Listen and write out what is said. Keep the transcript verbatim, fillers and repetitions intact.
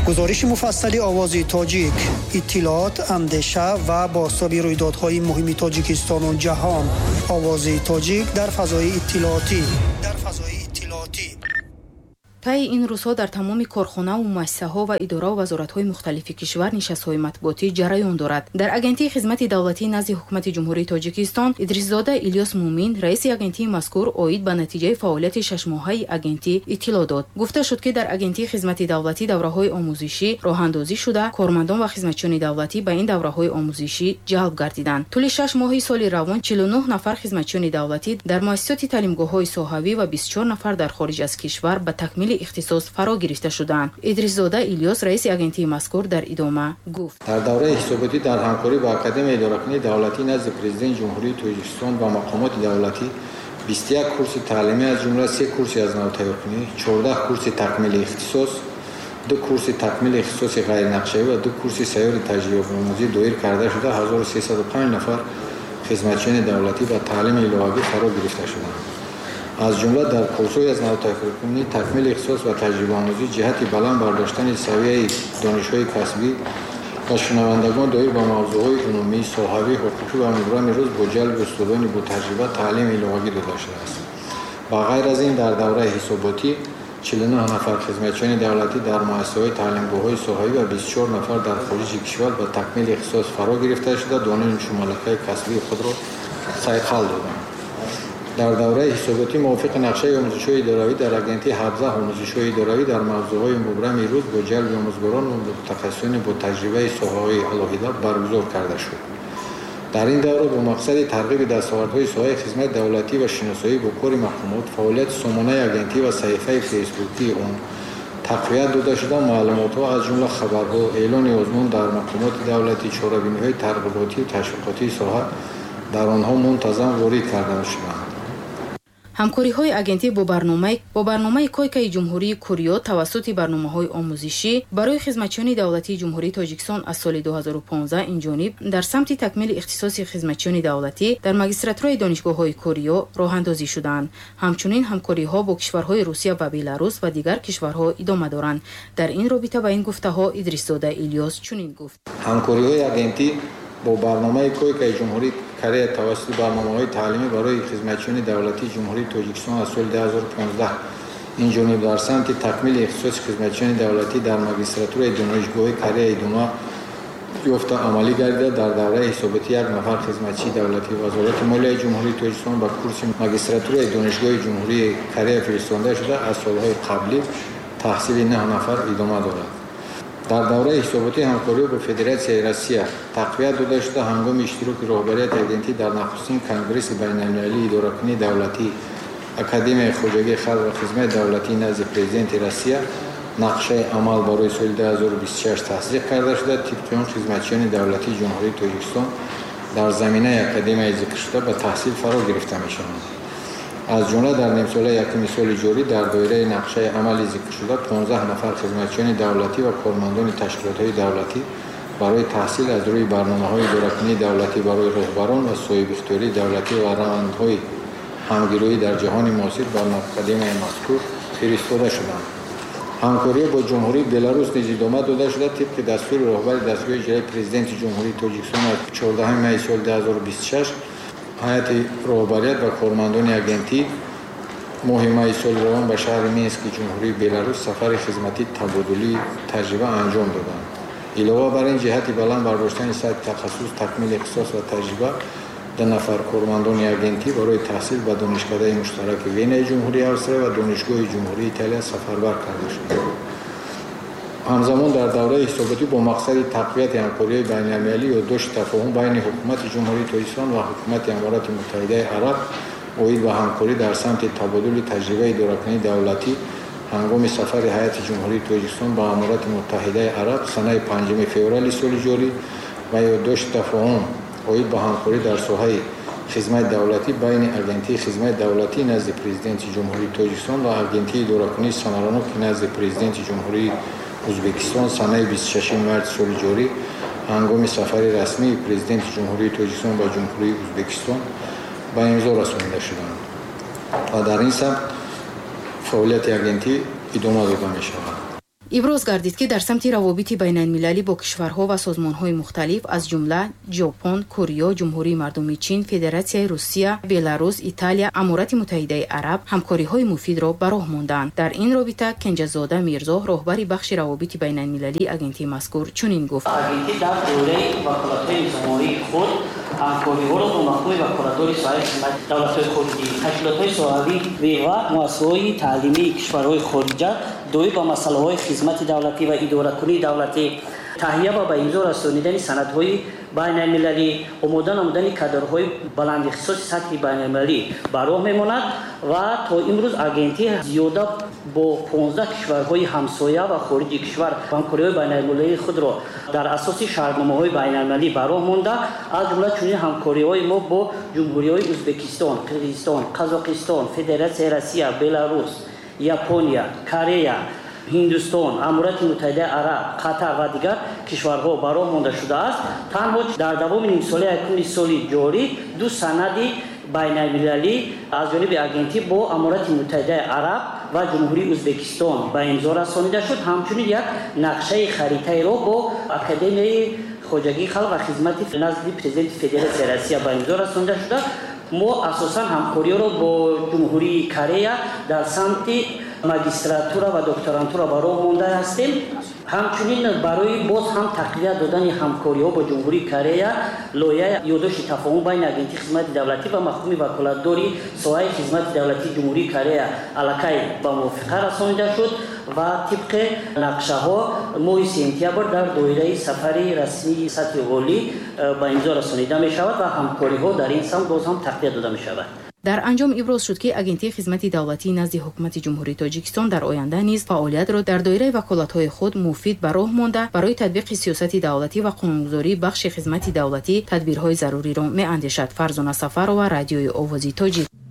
گزارش مفصلی آوازی تاجیک، اطلاعات، اندیشه و بازتابی رویدادهای مهم تاجیکستان و جهان. آوازی تاجیک در فضای اطلاعاتی. در فضای اطلاعاتی. طی این روزها در تمام کارخانه و مؤسسه‌ها و اداره و وزارت‌های مختلف کشور نشست‌های مطبوعاتی جریان دارد. در اگنتی خدمت دولتی نزد حکومت جمهوری تاجیکستان، ادریس‌زاده الیاس مومین، رئیس اگنتی مذکور، عاید به نتیجه فعالیت شش ماهه اگنتی اطلاع داد. گفته شد که در اگنتی خدمت دولتی دوره‌های آموزشی راه‌اندازی شده، کارمندان و خدمتچیان دولتی به این دوره‌های آموزشی جلب گردیدند. طول شش ماه سال روان چهل و نه نفر خدمتچیان دولتی در مؤسسات تعلیمگاه‌های ساحوی و بیست و چهار نفر در خارج از کشور به تکمیل اختصاص فرا گرفته شدند. ادریس‌زاده الیاس، رئیس اگنتی مذکور، در ادامه گفت: در دوره حساباتی در همکاری با اکادمی اداره‌کنی دولتی نزد پرزیدنت جمهوری تاجیکستان و مقامات دولتی بیست و یک کورس تعلیمی از جمله سه کورس از نو تیارکنی، چهارده کورس تکمیل اختصاص، دو کورس تکمیل اختصاص غیر نقشه‌ای و دو کورس سیار تجربه آموزی دایر کرده شده هزار و سیصد و پنج نفر خدمتچیان دولتی به تعلیم الهی فرا گرفته شدند. از جمله در کورس‌های از نو تیارکنی تکمیل اختصاص و تجربه آموزی جهت بلند برداشتن سویه دانش‌های کسبی و شنوندگان دایر با موضوعهای عمومی، ساحوی، حقوقی و مبرم روز با جلب استادان با تجربه تعلیم الهی داده شده است. با غیر از این در دوره حساباتی چهل و نه نفر خدمتچیان دولتی در مؤسسه‌های تعلیمگاه‌های ساحوی و بیست و چهار نفر در خارج کشور به تکمیل اختصاص فرا گرفته شده دانش مالکه کسبی خود را سیقل دادند. در دوره حساباتی موافق نقشه آموزش‌های اداروی در اگنتی حوزه آموزش‌های اداروی در موضوعهای مبرم روز با جلب آموزگاران و متخصصان با تجربه ساحه‌های علاهیده برگزار کرده شد. در این دوره با مقصد ترغیب دستاوردهای ساحه خدمت دولتی و شناسایی با کار مقامات، فعالیت سامانه اگنتی و صفحه فیسبوکی آن تقویت داده شده. معلومات‌ها از جمله خبرها، اعلان آزمون در مقامات دولتی، چاره‌بینی‌های ترغیباتی و تشویقاتی ساحه در آنها منتظم وارد کرده شدند. همکاری‌های اگنتی با برنامه با برنامه کایکای جمهوری کوریا توسط برنامه‌های آموزشی برای خدمتچیان دولتی جمهوری تاجیکستان از سال دو هزار و پانزده این جانب در سمت تکمیل اختصاص خدمتچیان دولتی در ماجستراتورای دانشگاه‌های کوریا راه‌اندازی شدند. همچنین همکاری‌ها با کشورهای روسیه و بلاروس و دیگر کشورها ادامه دارند. در این رابطه با این گفته‌ها ادریس‌زاده الیاس چنین گفت: همکاری‌های اگنتی با برنامه کایکای جمهوری کره توسط برنامه‌های تعلیمی برای خدمتچیان دولتی جمهوری تاجیکستان از سال دو هزار و پانزده این جانب در سمت تکمیل اختصاص خدمتچیان دولتی در ماجستراتورای دانشگاه کره ادامه یافته عملی گردیده. در دوره حساباتی یک نفر خدمتچی دولتی وزارت مالیه جمهوری تاجیکستان با کورس ماجستراتورای دانشگاه جمهوری کره فرستاده شده از سالهای قبلی تحصیل نه نفر ادامه دارد. در دوره حساباتی همکاری با فدراسیای روسیه تقویت داده شده. هنگام اشتراک رهبریت اگنتی در نخستین کنگره بین‌المللی اداره‌کنی دولتی اکادمی خواجگی خلق و خدمت دولتی نزد پرزیدنت روسیه نقشه عمل برای سال دو هزار و بیست و شش تصدیق کرده شده. طبق آن خدمتچیان دولتی جمهوری تاجیکستان در زمینه اکادمی ذکر شده به تحصیل فرا گرفته می‌شوند. از جمله در نیم ساله یکم سال جاری در دایره نقشه عملی ذکر شده پانزده نفر خدمتچیان دولتی و کارمندان تشکیلات‌های دولتی برای تحصیل از روی برنامه‌های اداره‌کنی دولتی برای رهبران و صاحب اختیاری دولتی و روندهای همگرایی در جهان معاصر بر اکادمی مذکور فرستاده شدند. همکاری با جمهوری بلاروس نیز ادامه داده شده. طبق دستور رهبر دستگاه اجرایی پرزیدنت جمهوری تاجیکستان از چهاردهم می سال دو هزار و بیست و شش هیئت رهبریت و کارمندان اگنتی ماه می سال روان به شهر مینسک جمهوری بلاروس سفر خدمتی تبادلی تجربه انجام دادند. علاوه بر این جهت بلند برداشتن سطح تخصص تکمیل اختصاص و تجربه دو نفر کارمندان اگنتی برای تحصیل به دانشکده مشترک وین جمهوری اتریشی و دانشگاه جمهوری ایتالیا سفربر کرده شد. همزمان در دوره حساباتی با مقصد تقویت همکاری بین‌المللی و داشت تفاهم بین حکومت جمهوری تاجیکستان و حکومت امارات متحده عرب عاید به همکاری در سمت تبادل تجربه اداره‌کنی دولتی هنگام سفر هیئت جمهوری تاجیکستان به امارات متحده عرب سنه پنجم فوریه سال جاری و یادداشت تفاهم عاید به همکاری در ساحه خدمت دولتی بین اگنتی خدمت دولتی نزد پرزیدنت جمهوری تاجیکستان و اگنتی اداره‌کنی سنرانوک نزد پرزیدنت جمهوری ازبکستان سنه بیست و ششم مارس سال جاری هنگام سفر رسمی پرزیدنت جمهوری تاجیکستان با جمهوری ازبکستان به امضا رسانیده شدند و در این سمت فعالیت اگنتی ادامه داده می شود. иброз гардид ки дар самти равобити байналмилалӣ бо кишварҳо ва созмонҳои мухталиф аз ҷумла ҷопон, Корея, Ҷумҳурии Мардуми Чин, Федератсияи Русия, Беларус, Италия, Амурати Муттаҳидаи Араб ҳамкориҳои муфидро ба роҳ монданд. Дар ин робита Кенҷазода Мирзо, роҳбари бахши равобити байналмилалии агентии мазкур чунин гуфт: агентӣ дар дораи ваколатҳои низомовии худ ҳамкориҳоро бо маҳкуми ваколатдори соҳаи хизмати давлатҳои хориҷӣ, ташкилотҳои соҳавӣ ва муассисаҳои таълимии кишварҳои хориҷа доир ба масъалаҳои хизмати давлатӣ ва идоракунии давлатӣ, таҳия ва ба имзо расонидани санадҳои байналмилалӣ, омода намудани кадрҳои баландихтисоси сатҳи байналмилалӣ ба роҳ мемонад ва то имрӯз агентӣ зиёда бо понздаҳ кишварҳои ҳамсоя ва хориҷи кишвар ҳамкориҳои байналмилалии худро дар асоси шаҳрномаҳои байналмилалӣ ба роҳ монда, аз ҷумла чунин ҳамкориҳои мо бо ҷумҳуриҳои Ӯзбекистон, Қирғизистон, Қазоқистон, Федератсияи Россия, Беларус, Япония, Корея, Ҳиндустон, Амурати Муттаҳидаи Араб, Қатар ва дигар кишварҳо ба роҳ монда шудааст. Танҳо дар давоми нимсоли якуми соли ҷорӣ ду санади байналмилалӣ аз ҷониби агентӣ бо Амурати Муттаҳидаи Араб ва Ҷумҳурии Ӯзбекистон ба имзо расонида шуд. Ҳамчунин як нақшаи харитаи роҳ бо Академияи хоҷагии халқ ва хизмати назди Президенти Федератсияи Россия ба имзо расонида шуда. мо асосан ҳамкориро бо Ҷумҳурии Корея дар самти магистратура ва докторантура ба роҳ монда ҳастем. ҳамчунин барои боз ҳам тақвият додани ҳамкориҳо бо Ҷумҳурии Корея лоиҳаи ёдошти тафоҳум байни агентии хизмати давлатӣ ва маҳкуми ваколатдори соҳаи хизмати давлатии Ҷумҳурии Корея аллакай ба мувофиқа расонида шуд ва тибқи нақшаҳо моҳи сентябр дар доираи сафари расмии сатҳи олӣ ба имзо расонида мешавад ва ҳамкориҳо дар ин самт боз ҳам тақвият дода мешавад. дар анҷом иброз шуд ки агентии хизмати давлатӣ назди ҳукумати ҷумҳурии Тоҷикистон дар оянда низ фаъолиятро дар доираи ваколатҳои худ муфид ба роҳ монда барои татбиқи сиёсати давлатӣ ва қонунгузории бахши хизмати давлатӣ тадбирҳои заруриро меандешад. Фарзона Сафарова, Радиои Овози Тоҷик.